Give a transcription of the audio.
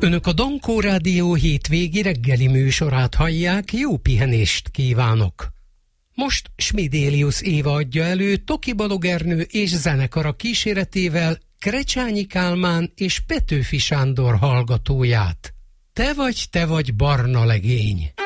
Önök a Dankó Rádió hétvégi reggeli műsorát hallják, jó pihenést kívánok! Most Schmidélius Éva adja elő Toki Balogh és zenekara kíséretével Krecsányi Kálmán és Petőfi Sándor hallgatóját. Te vagy barna legény!